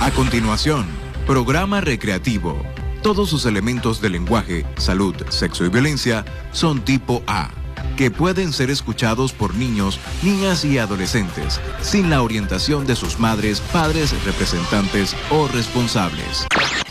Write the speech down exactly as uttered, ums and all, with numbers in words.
A continuación, programa recreativo. Todos sus elementos de lenguaje, salud, sexo y violencia son tipo A, que pueden ser escuchados por niños, niñas y adolescentes, sin la orientación de sus madres, padres, representantes o responsables.